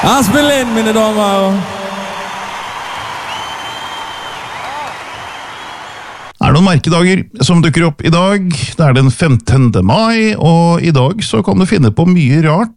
Aspen Lind, mine damer. Det noen merkedager som dukker opp i dag. Det den 15. mai, og i dag så kan du finne på mye rart.